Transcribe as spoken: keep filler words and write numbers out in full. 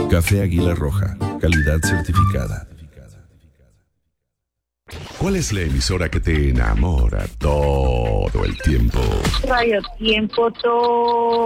Café Águila Roja, calidad certificada. ¿Cuál es la emisora que te enamora todo el tiempo? Radio Tiempo, todo.